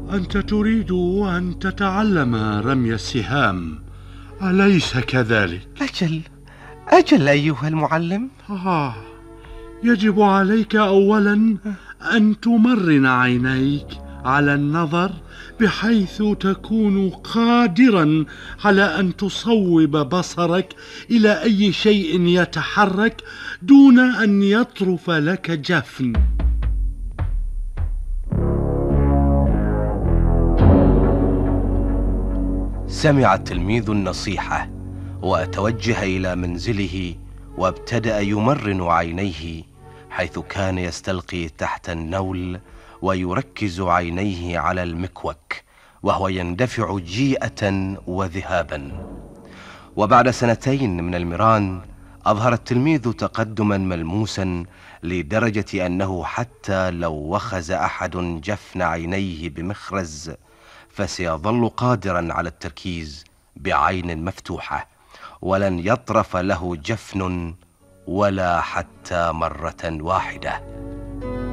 أنت تريد أن تتعلم رمي السهام، أليس كذلك؟ أجل أيها المعلم. يجب عليك أولا أن تمرن عينيك على النظر بحيث تكون قادرا على أن تصوب بصرك إلى أي شيء يتحرك دون أن يطرف لك جفن. سمع التلميذ النصيحة وتوجه إلى منزله، وابتدأ يمرن عينيه، حيث كان يستلقي تحت النول ويركز عينيه على المكوك وهو يندفع جيئة وذهابا. وبعد 2 من المران أظهر التلميذ تقدما ملموسا، لدرجة أنه حتى لو وخز أحد جفن عينيه بمخرز فسيظل قادرا على التركيز بعين مفتوحة، ولن يطرف له جفن ولا حتى مرة واحدة.